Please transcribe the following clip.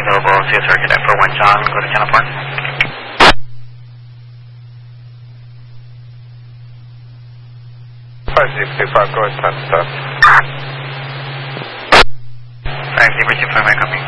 available, CSR cadet for 1 John, go to channel 4. 565, go ahead, 10 stop. 5025, copy.